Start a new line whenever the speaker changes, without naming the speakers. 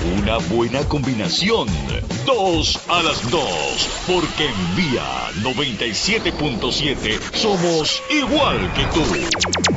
Una buena combinación. 2 a las 2. Porque en Vía 97.7 somos igual que tú.